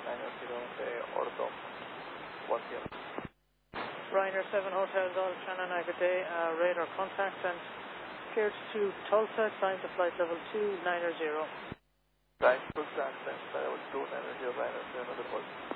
90 Ordo 1 p.m. Ryanair 7 Hotel Golf Shannon, good day. Radar contact and cleared to Tulsa, climb to flight level 290. Climb to San Francisco, level 290, Ryanair 7 Hotel.